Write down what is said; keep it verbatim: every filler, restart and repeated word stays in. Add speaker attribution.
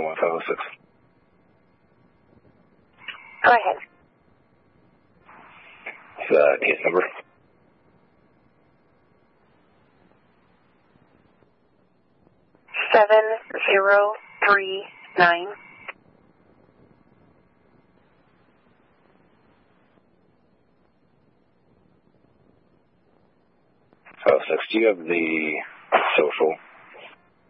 Speaker 1: Belmont five oh six.
Speaker 2: Go ahead.
Speaker 1: It's, uh, case number.
Speaker 2: Seven zero three nine.
Speaker 1: five oh six, do you have the social?